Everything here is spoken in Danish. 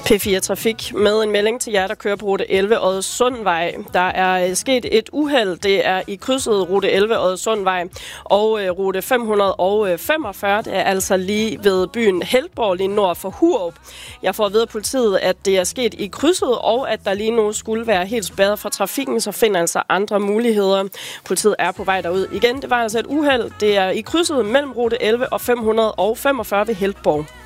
P4 Trafik med en melding til jer, der kører på rute 11 Oddesundvej. Der er sket et uheld. Det er i krydset rute 11 Oddesundvej og rute 545. Det er altså lige ved byen Heltborg, lige nord for Hurup. Jeg får at vide af politiet, at det er sket i krydset, og at der lige nu skulle være helt spærret for trafikken, så finder altså andre muligheder. Politiet er på vej derud igen. Det var altså et uheld. Det er i krydset mellem rute 11 og 545 ved Heltborg.